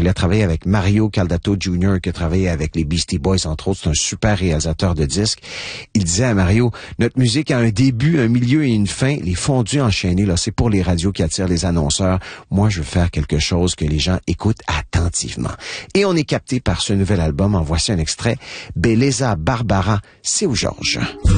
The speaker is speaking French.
il a travaillé avec Mario Caldato Jr., qui a travaillé avec les Beastie Boys, entre autres. C'est un super réalisateur de disques. Il disait à Mario, notre musique a un début, un milieu et une fin. Les fondus enchaînés, là, c'est pour les radios qui attirent les annonceurs. Moi, je veux faire quelque chose que les gens écoutent attentivement. Et on est capté par ce nouvel album. En voici un extrait. Belleza Barbara, c'est où Georges.